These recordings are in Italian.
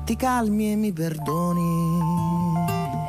ti calmi e mi perdoni.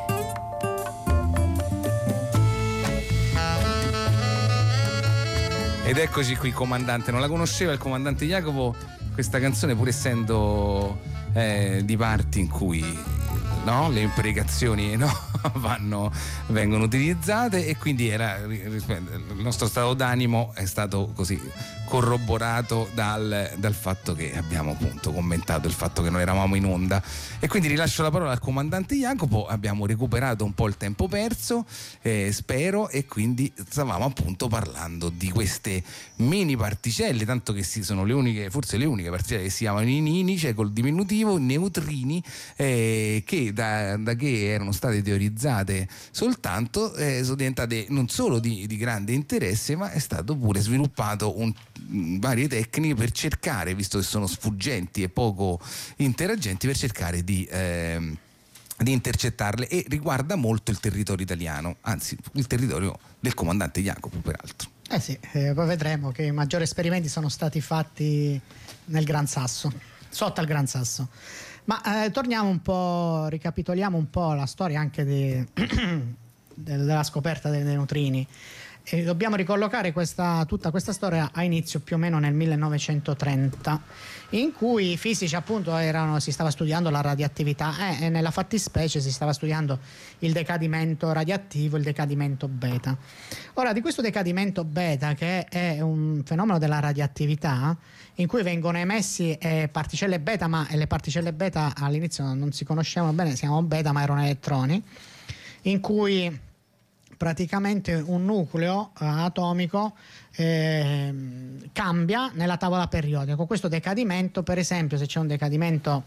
Ed eccoci qui, comandante. Non la conosceva il comandante Jacopo questa canzone, pur essendo di parti in cui le imprecazioni vengono utilizzate, e quindi il nostro stato d'animo è stato così corroborato dal fatto che abbiamo appunto commentato il fatto che non eravamo in onda, e quindi rilascio la parola al comandante Jacopo. Abbiamo recuperato un po' il tempo perso, spero, e quindi stavamo appunto parlando di queste mini particelle, tanto che sono forse le uniche particelle che si chiamano i nini, cioè col diminutivo neutrini, che da che erano state teorizzate soltanto sono diventate non solo di grande interesse, ma è stato pure sviluppato varie tecniche per cercare, visto che sono sfuggenti e poco interagenti, per cercare di intercettarle, e riguarda molto il territorio italiano, anzi il territorio del comandante Jacopo, peraltro. Poi vedremo che i maggiori esperimenti sono stati fatti nel Gran Sasso, sotto al Gran Sasso. Ma torniamo un po', ricapitoliamo un po' la storia anche della scoperta dei neutrini. Dobbiamo ricollocare tutta questa storia a inizio più o meno nel 1930, in cui i fisici appunto si stava studiando la radioattività e nella fattispecie si stava studiando il decadimento radioattivo, il decadimento beta. Ora, di questo decadimento beta, che è un fenomeno della radioattività in cui vengono emessi particelle beta, ma le particelle beta all'inizio non si conoscevano bene, si chiamavano beta ma erano elettroni, in cui praticamente un nucleo atomico cambia nella tavola periodica. Con questo decadimento, per esempio, se c'è un decadimento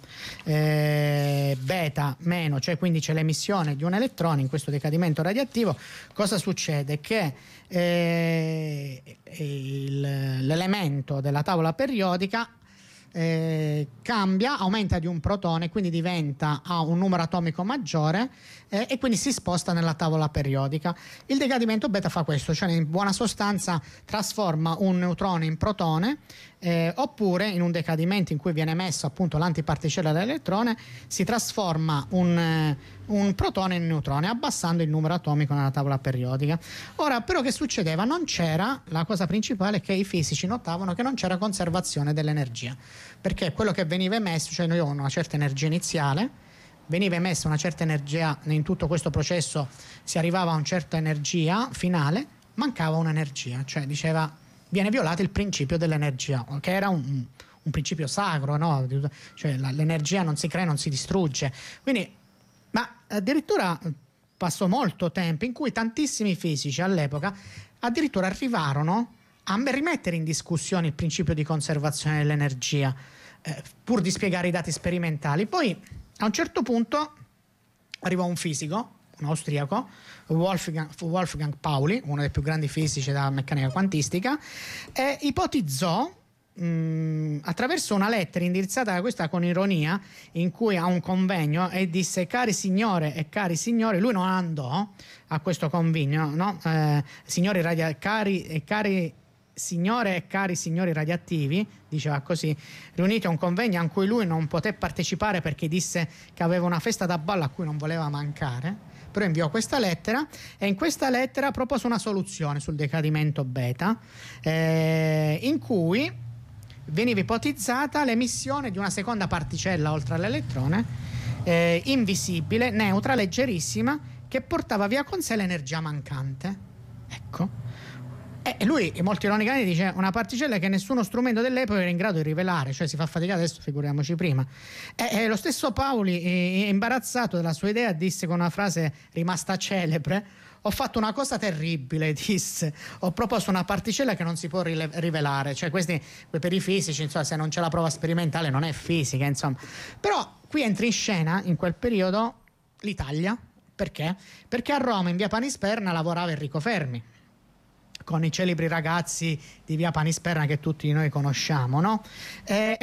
beta meno, cioè quindi c'è l'emissione di un elettrone in questo decadimento radioattivo, cosa succede? Che l'elemento della tavola periodica cambia, aumenta di un protone, quindi ha un numero atomico maggiore, e quindi si sposta nella tavola periodica. Il decadimento beta fa questo, cioè in buona sostanza trasforma un neutrone in protone, oppure in un decadimento in cui viene emesso appunto l'antiparticella dell'elettrone, si trasforma un protone in neutrone, abbassando il numero atomico nella tavola periodica. Ora però che succedeva? La cosa principale è che i fisici notavano che non c'era conservazione dell'energia, perché quello che veniva emesso, cioè noi avevamo una certa energia iniziale, veniva emessa una certa energia, in tutto questo processo si arrivava a una certa energia finale, mancava un'energia, cioè viene violato il principio dell'energia, che era un principio sacro, no? Cioè l'energia non si crea, non si distrugge. Quindi, ma addirittura passò molto tempo in cui tantissimi fisici all'epoca addirittura arrivarono a rimettere in discussione il principio di conservazione dell'energia, pur di spiegare i dati sperimentali. Poi a un certo punto arrivò un fisico, un austriaco, Wolfgang Pauli, uno dei più grandi fisici della meccanica quantistica, e ipotizzò attraverso una lettera indirizzata, questa con ironia, in cui a un convegno, e disse: cari signore e cari signori. Lui non andò a questo convegno, no? Cari signore e cari signori radioattivi, diceva così, riuniti a un convegno a cui lui non poté partecipare perché disse che aveva una festa da ballo a cui non voleva mancare, però inviò questa lettera, e in questa lettera propose una soluzione sul decadimento beta, in cui veniva ipotizzata l'emissione di una seconda particella oltre all'elettrone, invisibile, neutra, leggerissima, che portava via con sé l'energia mancante. Ecco. E lui molto ironicamente dice: una particella che nessuno strumento dell'epoca era in grado di rivelare, cioè si fa faticare, adesso figuriamoci prima. E lo stesso Pauli, imbarazzato della sua idea, disse con una frase rimasta celebre: ho fatto una cosa terribile, disse, ho proposto una particella che non si può rivelare. Cioè questi, per i fisici, insomma, se non c'è la prova sperimentale non è fisica, insomma. Però qui entra in scena in quel periodo l'Italia. Perché? Perché a Roma, in via Panisperna, lavorava Enrico Fermi, con i celebri ragazzi di via Panisperna che tutti noi conosciamo, no?